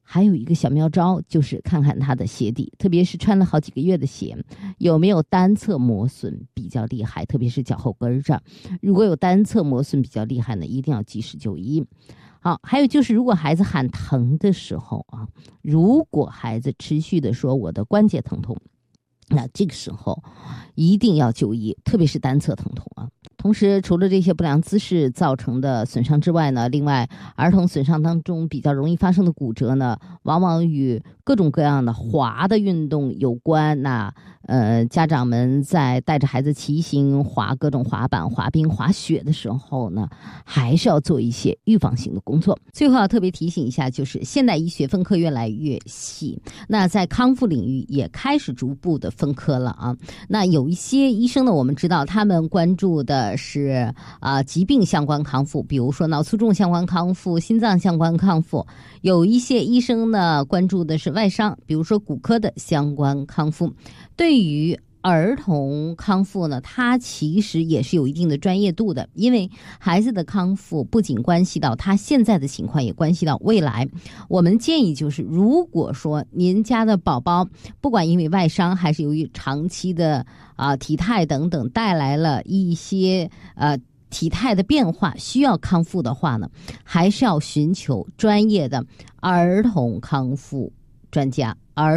还有一个小妙招，就是看看他的鞋底，特别是穿了好几个月的鞋，有没有单侧磨损比较厉害，特别是脚后跟这儿。如果有单侧磨损比较厉害呢，一定要及时就医。好，还有就是如果孩子喊疼的时候啊，如果孩子持续的说我的关节疼痛，那这个时候一定要就医，特别是单侧疼痛啊。同时，除了这些不良姿势造成的损伤之外呢，另外儿童损伤当中比较容易发生的骨折呢，往往与各种各样的滑的运动有关。那家长们在带着孩子骑行、滑各种滑板、滑冰、滑雪的时候呢，还是要做一些预防性的工作。最后要特别提醒一下，就是现代医学分科越来越细，那在康复领域也开始逐步的分科了啊。那有一些医生呢，我们知道他们关注的是疾病相关康复，比如说脑卒中相关康复、心脏相关康复。有一些医生呢关注的是外伤，比如说骨科的相关康复。对于儿童康复呢，它其实也是有一定的专业度的，因为孩子的康复不仅关系到他现在的情况，也关系到未来。我们建议就是，如果说您家的宝宝不管因为外伤还是由于长期的体态等等带来了一些体态的变化需要康复的话呢，还是要寻求专业的儿童康复专家。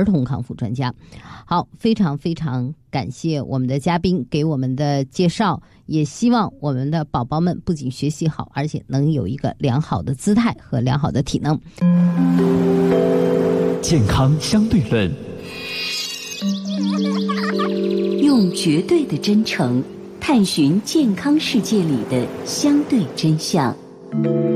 好，非常非常感谢我们的嘉宾给我们的介绍，也希望我们的宝宝们不仅学习好，而且能有一个良好的姿态和良好的体能。 健康相对论， 用绝对的真诚探寻健康世界里的相对真相。